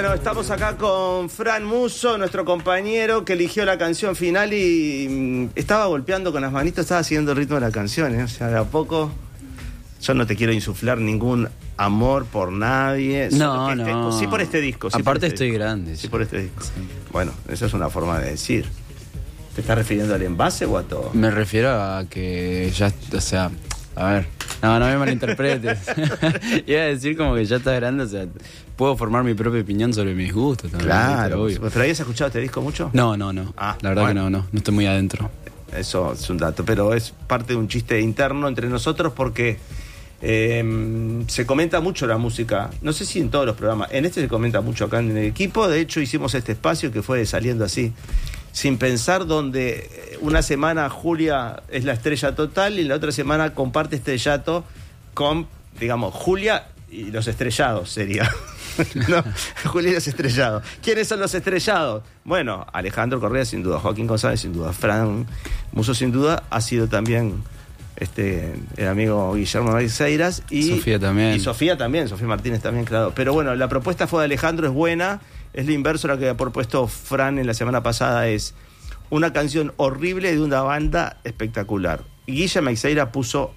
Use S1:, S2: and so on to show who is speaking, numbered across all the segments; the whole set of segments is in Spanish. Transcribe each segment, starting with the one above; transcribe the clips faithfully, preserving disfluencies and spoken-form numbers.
S1: Bueno, estamos acá con Fran Musso, nuestro compañero que eligió la canción final y mm, estaba golpeando con las manitos, estaba siguiendo el ritmo de la canción, ¿eh? O sea, de a poco. Yo no te quiero insuflar ningún amor por nadie.
S2: No,
S1: este,
S2: no.
S1: Sí por este disco. Sí
S2: Aparte
S1: por este
S2: estoy
S1: disco.
S2: grande.
S1: Sí por este disco. Sí. Bueno, esa es una forma de decir. ¿Te estás refiriendo al envase o a todo?
S2: Me refiero a que ya, o sea, a ver, no, no me malinterpretes. Iba a decir como que ya estás grande, o sea, puedo formar mi propia opinión sobre mis gustos también.
S1: Claro,
S2: obvio.
S1: ¿Pero habías escuchado este disco mucho?
S2: No, no, no.
S1: Ah,
S2: la verdad
S1: bueno.
S2: que no, no, no estoy muy adentro.
S1: Eso es un dato, pero es parte de un chiste interno entre nosotros porque eh, se comenta mucho la música. No sé si en todos los programas, en este se comenta mucho acá en el equipo. De hecho hicimos este espacio que fue saliendo así, sin pensar, donde una semana Julia es la estrella total y la otra semana comparte estrellato con, digamos, Julia y los estrellados sería. No, Julia y los estrellados. ¿Quiénes son los estrellados? Bueno, Alejandro Correa sin duda, Joaquín González sin duda, Fran Musso sin duda, ha sido también este el amigo Guillermo Maiseiras y
S2: Sofía también.
S1: Y Sofía también, Sofía Martínez también, claro. Pero bueno, la propuesta fue de Alejandro, es buena, es la inverso a la que ha propuesto Fran en la semana pasada, es una canción horrible de una banda espectacular. Y Guillermo Maiseiras puso...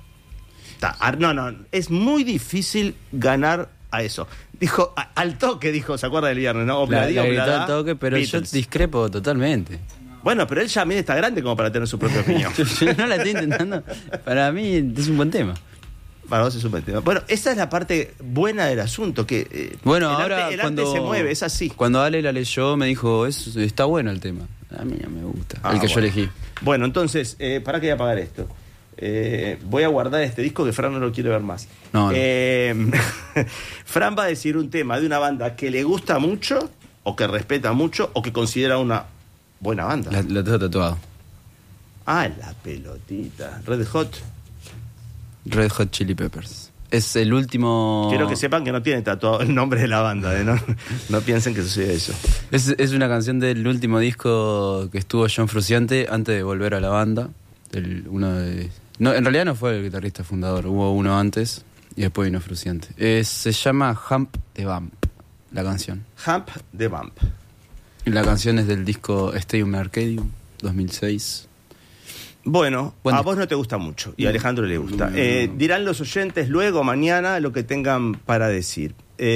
S1: No, no, es muy difícil ganar a eso. Dijo, a, al toque, dijo, ¿se acuerda del viernes, no?
S2: Obladía, obladá, al toque, pero Beatles. Yo discrepo totalmente.
S1: Bueno, pero él ya también está grande como para tener su propia opinión.
S2: Yo no la estoy intentando. Para mí es un buen tema.
S1: Para vos es un buen tema. Bueno, esa es la parte buena del asunto, que eh,
S2: bueno,
S1: el,
S2: ahora
S1: arte, el
S2: cuando,
S1: arte se mueve, es así.
S2: Cuando Ale la leyó me dijo, es, está bueno el tema. A mí no me gusta, ah, el que
S1: bueno.
S2: yo elegí.
S1: Bueno, entonces, eh, ¿para qué voy a apagar esto? Eh, voy a guardar este disco que Fran no lo quiere ver más.
S2: No, no.
S1: Eh, Fran va a decir un tema de una banda que le gusta mucho, o que respeta mucho, o que considera una buena banda.
S2: La, la tengo tatuado.
S1: Ah, la pelotita. Red Hot.
S2: Red Hot Chili Peppers. Es el último...
S1: Quiero que sepan que no tiene tatuado el nombre de la banda, ¿eh? no, no piensen que sucede eso.
S2: Es, es una canción del último disco que estuvo John Frusciante antes de volver a la banda. El, uno de, no, en realidad no fue el guitarrista fundador, hubo uno antes y después vino Frusciante. Eh, se llama Hump the Bump, la canción.
S1: Hump the Bump.
S2: Y la canción es del disco Stadium Arcadium, dos mil seis.
S1: Bueno,
S2: Buen
S1: a
S2: disco.
S1: vos no te gusta mucho y a Alejandro le gusta.
S2: No,
S1: Eh,
S2: no.
S1: dirán los oyentes luego, mañana, lo que tengan para decir. Eh,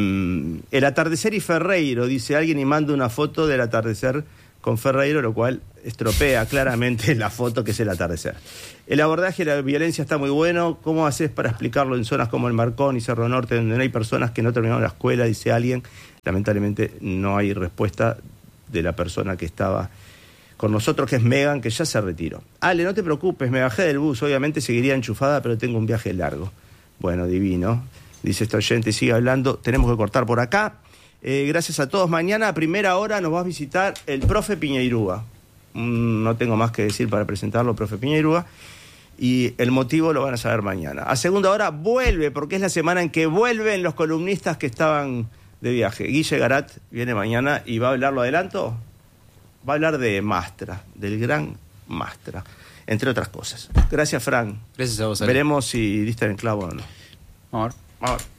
S1: el atardecer y Ferreiro, dice alguien y manda una foto del atardecer con Ferreiro, lo cual estropea claramente la foto que es el atardecer. El abordaje de la violencia está muy bueno. ¿Cómo haces para explicarlo en zonas como el Marcón y Cerro Norte, donde no hay personas que no terminaron la escuela? Dice alguien. Lamentablemente no hay respuesta de la persona que estaba con nosotros, que es Megan, que ya se retiró. Ale, no te preocupes, me bajé del bus, obviamente seguiría enchufada, pero tengo un viaje largo. Bueno, divino. Dice este oyente, sigue hablando, tenemos que cortar por acá. Eh, gracias a todos. Mañana a primera hora nos va a visitar el profe Piñeirúa. Mm, no tengo más que decir para presentarlo, profe Piñeirúa. Y el motivo lo van a saber mañana. A segunda hora vuelve, porque es la semana en que vuelven los columnistas que estaban de viaje. Guille Garat viene mañana y va a hablar, ¿lo adelanto? Va a hablar de Mastra, del gran Mastra, entre otras cosas. Gracias, Fran.
S2: Gracias a vos, Ale.
S1: Veremos si diste en el clavo o no.
S2: Amor.
S1: Amor.